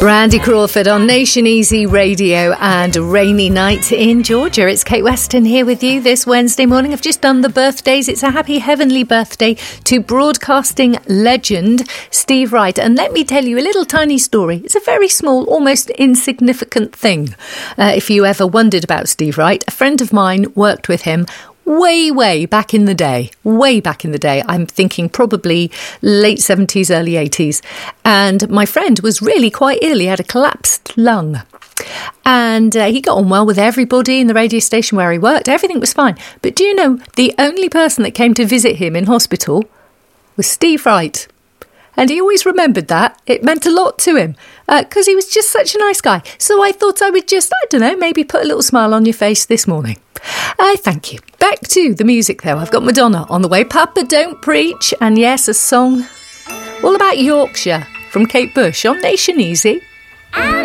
Randy Crawford on Nation Easy Radio and a rainy night in Georgia. It's Kate Weston here with you this Wednesday morning. I've just done the birthdays. It's a happy heavenly birthday to broadcasting legend Steve Wright. And let me tell you a little tiny story. It's a very small, almost insignificant thing. If you ever wondered about Steve Wright, a friend of mine worked with him way back in the day. I'm thinking probably late 70s, early 80s. And my friend was really quite ill. He had a collapsed lung. And he got on well with everybody in the radio station where he worked. Everything was fine. But do you know, the only person that came to visit him in hospital was Steve Wright. And he always remembered that. It meant a lot to him because he was just such a nice guy. So I thought I would just, maybe put a little smile on your face this morning. Thank you. Back to the music, though. I've got Madonna on the way. Papa Don't Preach. And yes, a song all about Yorkshire from Kate Bush on Nation Easy.